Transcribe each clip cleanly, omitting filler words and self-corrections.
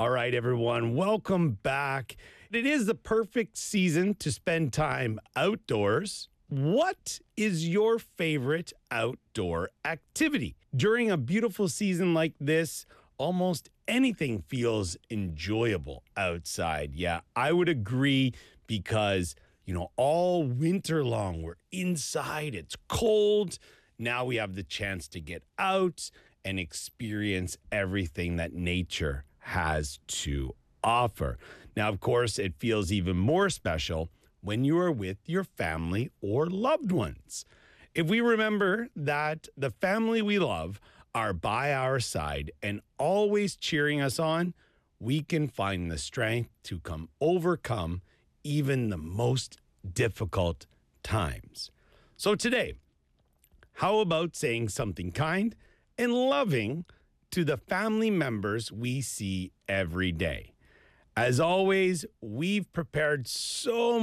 All right, everyone, welcome back. It is the perfect season to spend time outdoors. What is your favorite outdoor activity? During a beautiful season like this, almost anything feels enjoyable outside. Yeah, I would agree because, all winter long we're inside, it's cold. Now we have the chance to get out and experience everything that nature has to offer. Now, of course, it feels even more special when you are with your family or loved ones. If we remember that the family we love are by our side and always cheering us on, we can find the strength to overcome even the most difficult times. So today, how about saying something kind and loving to the family members we see every day? As always, we've prepared so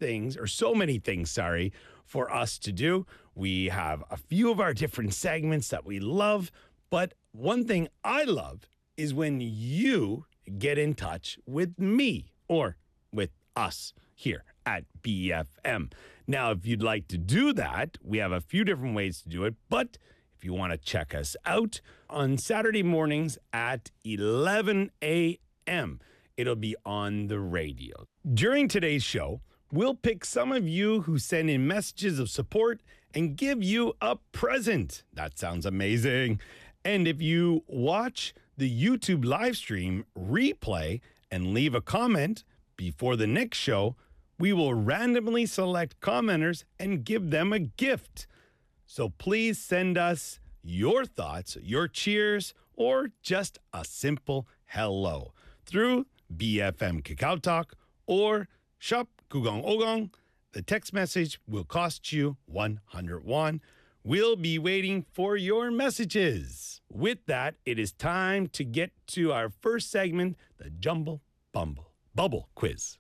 many things, for us to do. We have a few of our different segments that we love, but one thing I love is when you get in touch with me or with us here at BFM. Now, if you'd like to do that, we have a few different ways to do it, but if you want to check us out on Saturday mornings at 11 a.m., it'll be on the radio. During today's show, we'll pick some of you who send in messages of support and give you a present. That sounds amazing. And if you watch the YouTube live stream replay and leave a comment before the next show, we will randomly select commenters and give them a gift. So please send us your thoughts, your cheers, or just a simple hello through BFM Kakao Talk or Shop Kugong Ogong. The text message will cost you 100 won. We'll be waiting for your messages. With that, it is time to get to our first segment, the Jumble Bubble Quiz.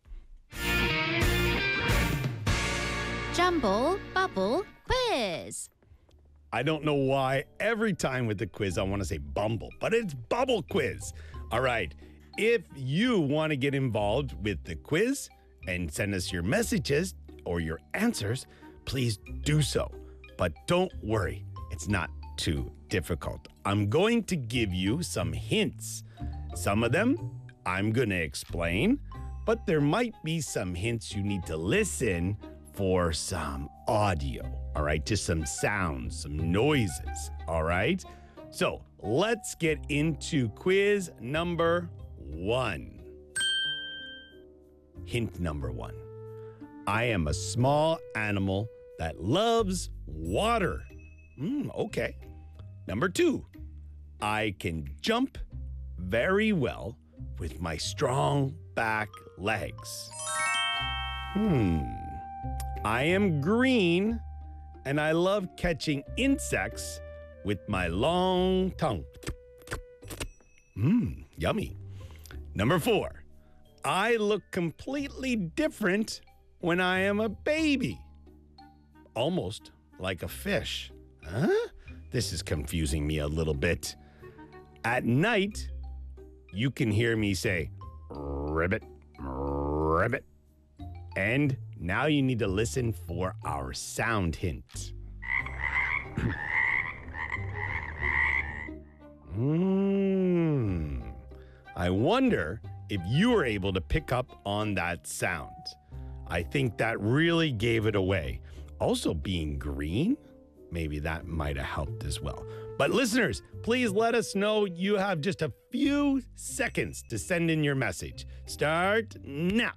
Jumble Bubble Quiz. I don't know why every time with the quiz I want to say Bumble, but it's Bubble Quiz. All right. If you want to get involved with the quiz and send us your messages or your answers, please do so. But don't worry, it's not too difficult. I'm going to give you some hints. Some of them I'm going to explain, but there might be some hints you need to listen for some audio, all right? Just some sounds, some noises, all right? So let's get into quiz number 1. Hint number 1. I am a small animal that loves water. Okay. Number 2. I can jump very well with my strong back legs. I am green and I love catching insects with my long tongue. Yummy. Number 4, I look completely different when I am a baby. Almost like a fish. Huh? This is confusing me a little bit. At night, you can hear me say, ribbit, ribbit. And now you need to listen for our sound hint. I wonder if you were able to pick up on that sound. I think that really gave it away. Also, being green, maybe that might have helped as well. But listeners, please let us know. You have just a few seconds to send in your message. Start now.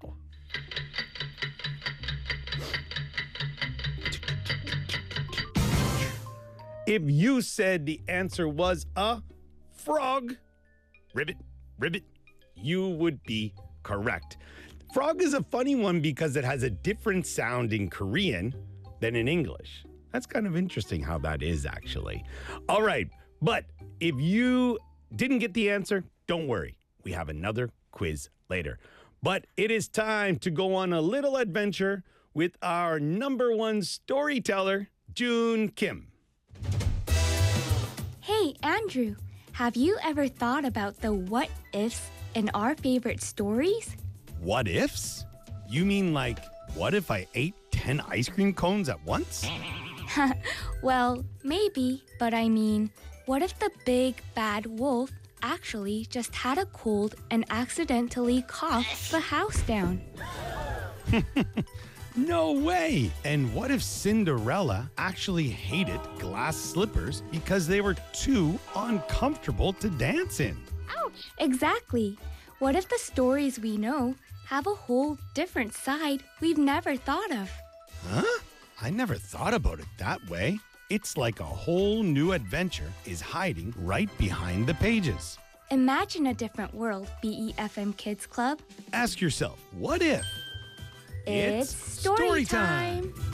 If you said the answer was a frog, ribbit, ribbit, you would be correct. Frog is a funny one because it has a different sound in Korean than in English. That's kind of interesting how that is, actually. All right, but if you didn't get the answer, don't worry. We have another quiz later. But it is time to go on a little adventure with our number 1 storyteller, June Kim. Hey, Andrew, have you ever thought about the what ifs in our favorite stories? What ifs? You mean like, what if I ate 10 ice cream cones at once? Well, maybe, but I mean, what if the big bad wolf actually just had a cold and accidentally coughed the house down? No way! And what if Cinderella actually hated glass slippers because they were too uncomfortable to dance in? Exactly. What if the stories we know have a whole different side we've never thought of? Huh? I never thought about it that way. It's like a whole new adventure is hiding right behind the pages. Imagine a different world, BEFM Kids Club. Ask yourself, what if? It's story time.